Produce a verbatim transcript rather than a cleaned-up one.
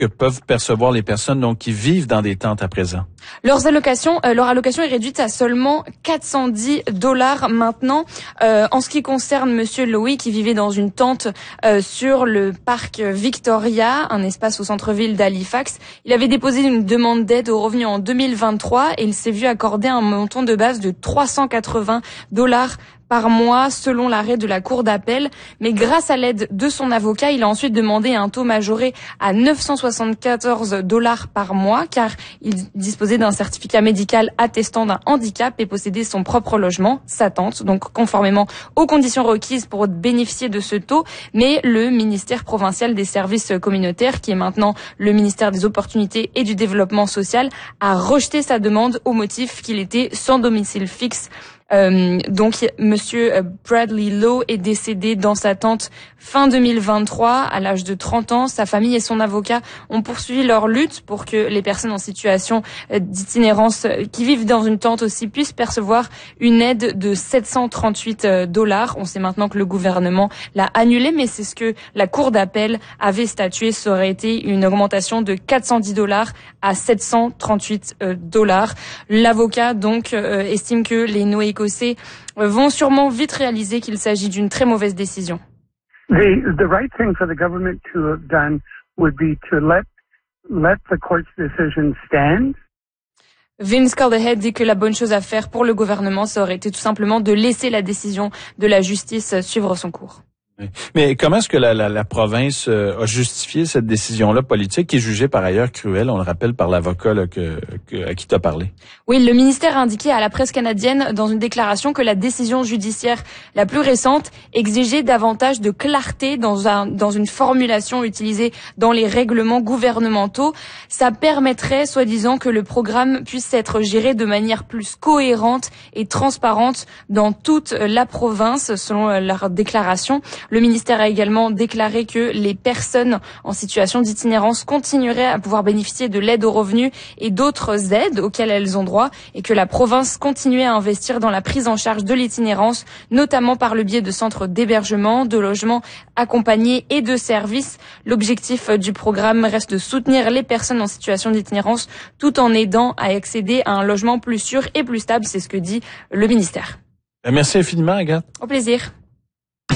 que peuvent percevoir les personnes donc qui vivent dans des tentes à présent? Leurs allocations, euh, leur allocation est réduite à seulement quatre cent dix dollars maintenant. Euh, en ce qui concerne Monsieur Lowy, qui vivait dans une tente euh, sur le parc Victoria, un espace au centre-ville d'Halifax, il avait déposé une demande d'aide aux revenus en deux mille vingt-trois et il s'est vu accorder un montant de base de trois cent quatre-vingts dollars par mois selon l'arrêt de la cour d'appel. Mais grâce à l'aide de son avocat, il a ensuite demandé un taux majoré à neuf cent soixante-quatorze dollars par mois car il disposait d'un certificat médical attestant d'un handicap et possédait son propre logement, sa tente, donc conformément aux conditions requises pour bénéficier de ce taux. Mais le ministère provincial des services communautaires, qui est maintenant le ministère des opportunités et du développement social, a rejeté sa demande au motif qu'il était sans domicile fixe. Euh, donc, Monsieur Bradley Lowe est décédé dans sa tente fin deux mille vingt-trois à l'âge de trente ans. Sa famille et son avocat ont poursuivi leur lutte pour que les personnes en situation d'itinérance qui vivent dans une tente aussi puissent percevoir une aide de sept cent trente-huit dollars. On sait maintenant que le gouvernement l'a annulé, mais c'est ce que la cour d'appel avait statué. Ça aurait été une augmentation de quatre cent dix dollars à sept cent trente-huit dollars. L'avocat donc euh, estime que les Néo-Écossais vont sûrement vite réaliser qu'il s'agit d'une très mauvaise décision. The the right thing for the government to have done would be to let let the court's decision stand. Vince Calderhead dit que la bonne chose à faire pour le gouvernement, ça aurait été tout simplement de laisser la décision de la justice suivre son cours. Mais comment est-ce que la, la, la province a justifié cette décision-là politique, qui est jugée par ailleurs cruelle, on le rappelle, par l'avocat là, que, que, à qui tu as parlé? Oui, le ministère a indiqué à la presse canadienne dans une déclaration que la décision judiciaire la plus récente exigeait davantage de clarté dans, un, dans une formulation utilisée dans les règlements gouvernementaux. Ça permettrait, soi-disant, que le programme puisse être géré de manière plus cohérente et transparente dans toute la province, selon leur déclaration. Le ministère a également déclaré que les personnes en situation d'itinérance continueraient à pouvoir bénéficier de l'aide aux revenus et d'autres aides auxquelles elles ont droit et que la province continuait à investir dans la prise en charge de l'itinérance, notamment par le biais de centres d'hébergement, de logements accompagnés et de services. L'objectif du programme reste de soutenir les personnes en situation d'itinérance tout en aidant à accéder à un logement plus sûr et plus stable. C'est ce que dit le ministère. Merci infiniment, Agathe. Au plaisir.